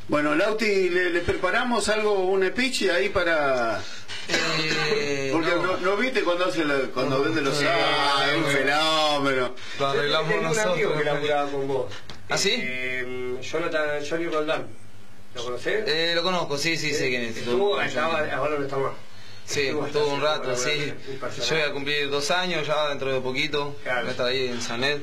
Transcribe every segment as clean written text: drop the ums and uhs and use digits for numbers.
Bueno, Lauti, ¿le preparamos algo, un speech ahí para...? Porque no viste cuando vende los sábados, es un fenómeno. Lo arreglamos tengo nosotros. un amigo que laburaba con vos. ¿Ah, sí? Johnny Roldán. ¿Lo conocés? Lo conozco, sí, sé quién es. Ahora no está más. Sí, estuvo un rato, sí. Yo voy a cumplir 2 años ya dentro de poquito. Claro. Voy a estar ahí en Sanet.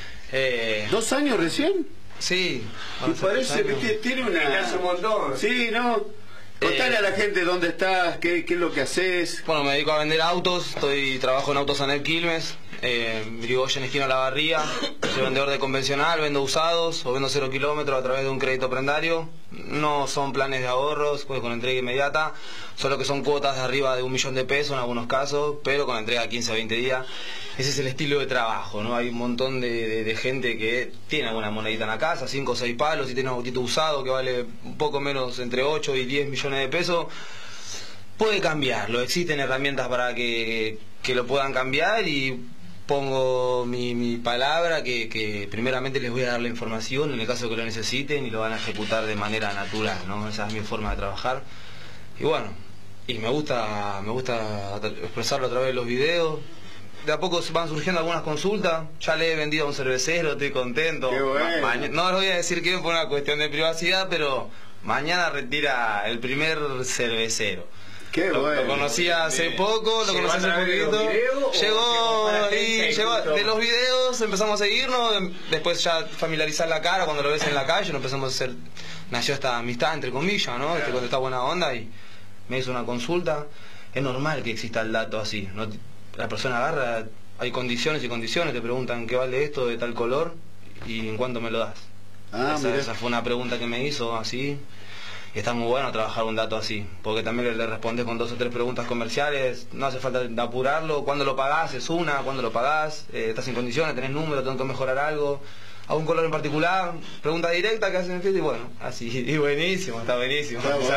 2 años recién. Sí. Y parece que tiene una... Hace un montón. Sí, ¿no? Contale a la gente dónde estás, qué es lo que haces. Bueno, me dedico a vender autos, trabajo en Autos Sanet Quilmes, Brigoyen esquina La Barría. Soy vendedor de convencional, vendo usados o vendo 0 kilómetros a través de un crédito prendario. No son planes de ahorros, pues con entrega inmediata, solo que son cuotas de arriba de 1 millón de pesos en algunos casos, pero con entrega 15 a 20 días. Ese es el estilo de trabajo, ¿no? Hay un montón de gente que tiene alguna monedita en la casa, 5 o 6 palos, y tiene un autito usado que vale un poco menos, entre 8 y 10 millones de pesos. Puede cambiarlo, existen herramientas para que lo puedan cambiar, y pongo mi palabra que primeramente les voy a dar la información en el caso que lo necesiten y lo van a ejecutar de manera natural, ¿no? Esa es mi forma de trabajar. Y bueno, y me gusta expresarlo a través de los videos. De a poco van surgiendo algunas consultas. Ya le he vendido a un cervecero, estoy contento. Qué bueno. No les voy a decir quién por una cuestión de privacidad, pero mañana retira el primer cervecero. Qué bueno. Lo conocía hace poco, lo conocí hace poquito. Llegó de los videos, empezamos a seguirnos, después ya familiarizar la cara cuando lo ves en la calle, nos empezamos a hacer, nació esta amistad entre comillas, ¿no? Cuando está buena onda y me hizo una consulta. Es normal que exista el dato así, ¿no? La persona agarra, hay condiciones y condiciones, te preguntan qué vale esto de tal color y en cuánto me lo das. Esa fue una pregunta que me hizo así. Y está muy bueno trabajar un dato así, porque también le respondes con 2 o 3 preguntas comerciales, no hace falta apurarlo. ¿Cuándo lo pagás? Es una. ¿Cuándo lo pagás? ¿Estás en condiciones? ¿Tenés número? ¿Tengo que mejorar algo? ¿A un color en particular? Pregunta directa que hacen y bueno, así. Y buenísimo, está buenísimo.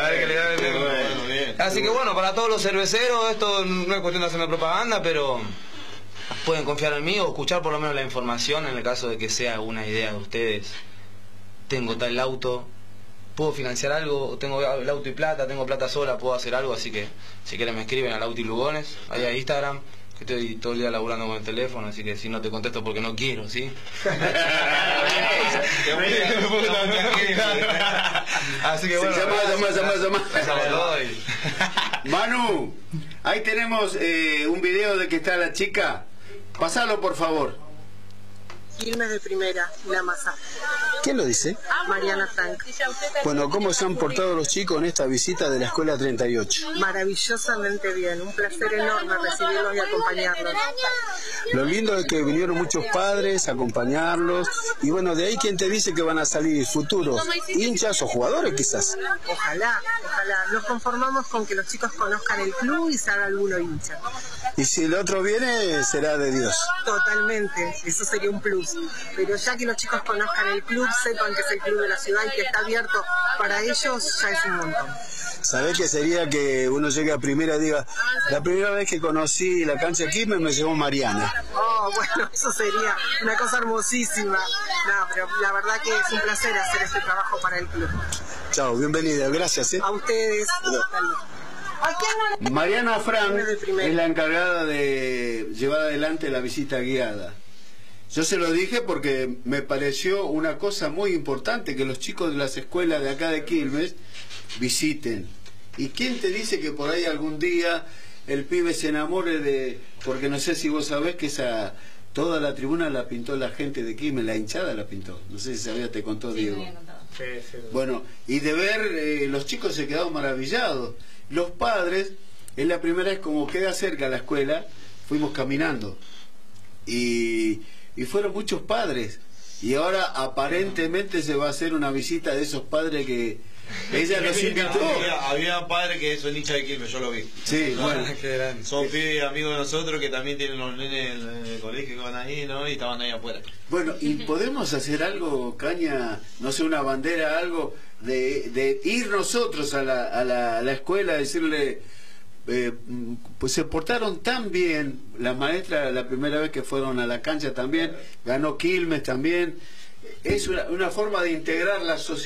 Así que bueno, para todos los cerveceros, esto no es cuestión de hacerme propaganda, pero pueden confiar en mí o escuchar por lo menos la información en el caso de que sea una idea de ustedes. Tengo tal auto, puedo financiar algo, tengo el auto y plata, tengo plata sola, puedo hacer algo, así que si quieren me escriben al Auti Lugones, ahí a Instagram, que estoy todo el día laburando con el teléfono, así que si no te contesto porque no quiero, ¿sí? Así que bueno, llama. Doy. Manu, ahí tenemos un video de que está la chica. Pasalo por favor. Quilmes de primera, la masa. ¿Quién lo dice? Mariana Frank. Bueno, ¿cómo se han portado los chicos en esta visita de la Escuela 38? Maravillosamente bien, un placer enorme recibirlos y acompañarlos. Lo lindo es que vinieron muchos padres a acompañarlos, y bueno, de ahí quién te dice que van a salir futuros hinchas o jugadores quizás. Ojalá. Nos conformamos con que los chicos conozcan el club y se haga alguno hincha. Y si el otro viene, será de Dios. Totalmente, eso sería un plus. Pero ya que los chicos conozcan el club, sepan que es el club de la ciudad y que está abierto para ellos, ya es un montón. ¿Sabés qué sería que uno llegue a primera y diga, la primera vez que conocí la cancha aquí me llevó Mariana? Oh, bueno, eso sería una cosa hermosísima. No, pero la verdad que es un placer hacer este trabajo para el club. Chao, bienvenida, gracias. A ustedes. Mariana Frank es la encargada de llevar adelante la visita guiada. Yo se lo dije porque me pareció una cosa muy importante que los chicos de las escuelas de acá de Quilmes visiten. ¿Y quién te dice que por ahí algún día el pibe se enamore de...? Porque no sé si vos sabés que toda la tribuna la pintó la gente de Quilmes, la hinchada la pintó. No sé si sabías, te contó Diego. Sí. Bueno, y de ver, los chicos se quedaron maravillados. Los padres, es la primera vez como queda cerca la escuela, fuimos caminando. Y fueron muchos padres. Y ahora aparentemente se va a hacer una visita de esos padres que ella nos invitó. Había padres que son hinchas de Quilmes, yo lo vi. Sí, bueno. Son pibes amigos de nosotros que también tienen los nenes en el colegio que van ahí, ¿no? Y estaban ahí afuera. Bueno, y podemos hacer algo, Caña, no sé, una bandera, algo, de ir nosotros a la escuela, decirle... pues se portaron tan bien las maestras la primera vez que fueron a la cancha también, ganó Quilmes también, es una forma de integrar la sociedad.